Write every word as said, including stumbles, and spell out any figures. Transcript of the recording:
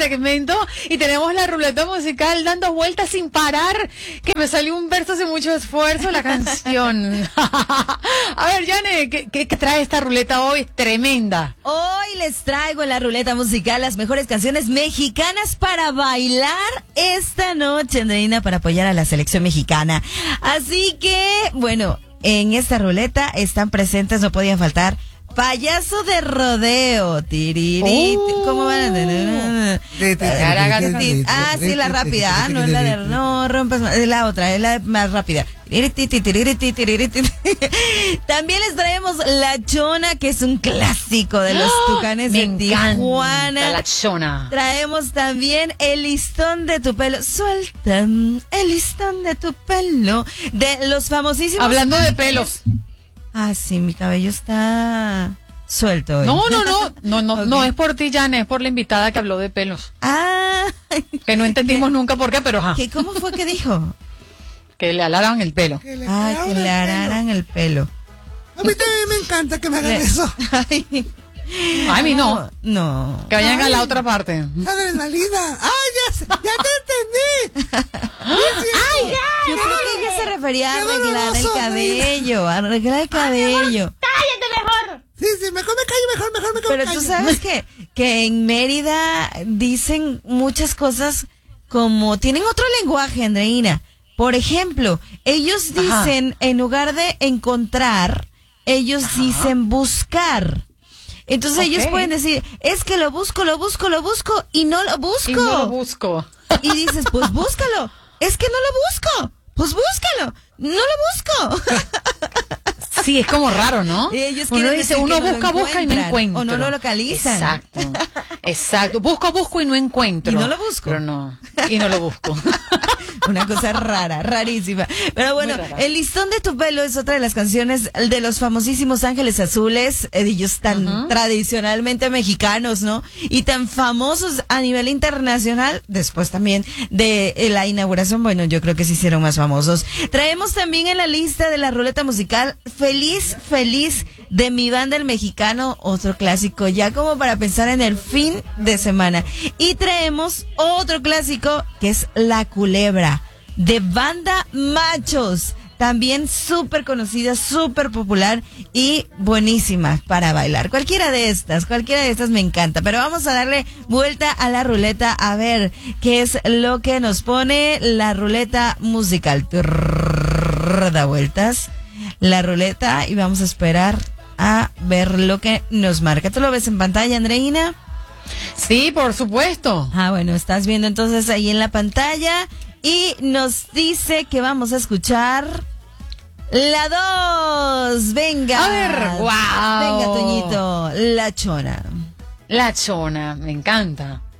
segmento y tenemos la ruleta musical dando vueltas sin parar, que me salió un verso sin mucho esfuerzo, la canción. A ver, Yane, ¿qué, qué, qué trae esta ruleta hoy? Tremenda. Hoy les traigo en la ruleta musical las mejores canciones mexicanas para bailar esta noche, Andreina, para apoyar a la selección mexicana. Así que, bueno, en esta ruleta están presentes, no podían faltar, Payaso de Rodeo. Tiriri, Oh. ¿Cómo van a Ah, sí, la rápida. Ah, no es la de no rompas más, es la otra, es la más rápida. También les traemos La Chona, que es un clásico de los Tucanes Me de encanta Tijuana. La Chona. Traemos también El Listón de tu pelo. Suelta el listón de tu pelo. De los famosísimos. Hablando de pelos. Ah, sí, mi cabello está suelto hoy. No, no, no, no, no, Okay. no es por ti, Yane, es por la invitada que habló de pelos. Ah, Que no entendimos nunca por qué, pero ajá, ¿qué, ¿cómo fue que dijo? que le alaran el pelo. Ay, que le araran el pelo. A mí también me encanta que me hagan Le- eso. Ay, A mí no, no. que vayan a la Ay. otra parte. Adrenalina. ¡Ay, ya, sé, ya te entendí! ¡Ay, ya! Yo creo que ella se refería a qué arreglar el doloroso, cabello, a arreglar el cabello. Sí, sí, mejor me callo, mejor, mejor me Pero callo. tú sabes que, que en Mérida dicen muchas cosas como, tienen otro lenguaje, Andreina. Por ejemplo, ellos dicen, en lugar de encontrar, ellos dicen buscar. Entonces Ok. ellos pueden decir, es que lo busco, lo busco, lo busco y no lo busco. Y no lo busco. Y dices, pues búscalo. Es que no lo busco. Pues búscalo. No lo busco. Sí, es como raro, ¿no? Y ellos Uno quieren dice, decir uno que no lo busca, busca y no encuentran, encuentra. o no lo localizan. Exacto, exacto. Busco, busco y no encuentro. Y no lo busco. Pero no, y no lo busco. Una cosa rara, rarísima. Pero bueno, Muy rara. El Listón de tu pelo es otra de las canciones de los famosísimos Ángeles Azules, eh, ellos tan Ajá. tradicionalmente mexicanos, ¿no? Y tan famosos a nivel internacional, después también de eh, la inauguración, bueno, yo creo que se hicieron más famosos. Traemos también en la lista de la ruleta musical Feliz, Feliz de Mi Banda el Mexicano, otro clásico ya como para pensar en el fin de semana. Y traemos otro clásico que es La Culebra de Banda Machos, también súper conocida, súper popular y buenísima para bailar. Cualquiera de estas, cualquiera de estas me encanta, pero vamos a darle vuelta a la ruleta a ver qué es lo que nos pone la ruleta musical. Trrr, da vueltas la ruleta y vamos a esperar a ver lo que nos marca. ¿Tú lo ves en pantalla, Andreina? Sí, por supuesto. Ah, bueno, estás viendo entonces ahí en la pantalla y nos dice que vamos a escuchar la dos. Venga. A ver, wow. Venga, Toñito, La Chona. La Chona, me encanta.